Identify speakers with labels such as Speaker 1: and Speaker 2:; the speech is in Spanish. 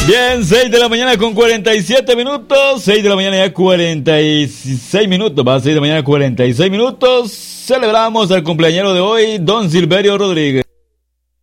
Speaker 1: Bien, 6 de la mañana con 47 minutos. 6 de la mañana ya 46 minutos. Va a 6 de la mañana 46 minutos. Celebramos al cumpleañero de hoy, don Silverio Rodríguez.